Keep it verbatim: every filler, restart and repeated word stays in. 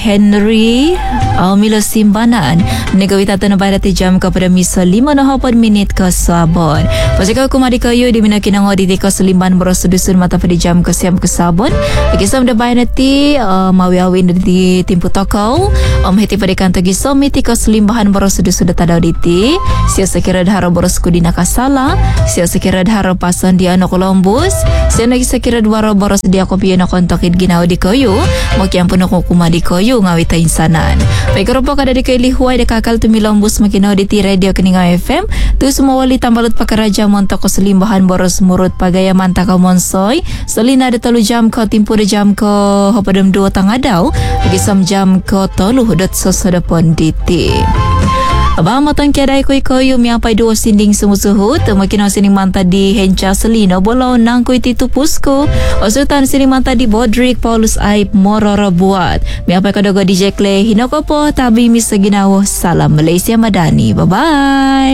Henry uh, Milo Simbanan negawita tanah barat jam kepada misa lima na hapon minit ke sabon. Pasal kau mari kayu di mina kinang di tika selimban beros dusun mata pada jam ke siam ke sabon. Kisam da bayan nanti uh, mawi awin di timpu tokau om heti pada kanta kisam tika selimbahan beros dusun tada diti. Sia sekira dhara beros kudina kasala, sia sekira dhara pasan dia no Columbus, sia lagi sekira dua beros dia kopi no kontakit ginau di kayu. Makian pun aku kuma di kayu ngawita insanan. Baik keropok ada di kaili huai de kakal tu Columbus makin di ti radio Keninga F M. Tu semua wali tambalut pakaraja montok selimbahan boros murut pagaya mantaka monsoy. Selina ada telu jam ko timpu de jam ko hopadem dua tangadau. Gisam jam ko tolu dot sosoda ponditi. Abang matang kiadai koi koyu miapai dua sinding semusuhut makin sini manta di henca selino bolau nang koi titu pusku osutan sini manta di Bodrik Paulus Aib Mororo buat miapai kadogo D J Clay hinokopo tabi misaginawo salam Malaysia Madani. Bye bye.